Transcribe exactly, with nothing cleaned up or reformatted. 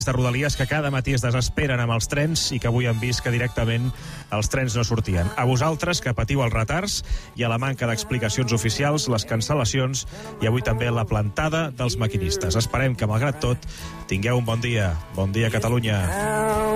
de Rodalies que cada matí es desesperen amb els trens i que avui han vist que directament els trens no sortien. A vosaltres, que patiu els retards i a la manca d'explicacions oficials, les cancel·lacions i avui també la plantada dels maquinistes. Esperem que, malgrat tot, tingueu un bon dia. Bon dia, Catalunya.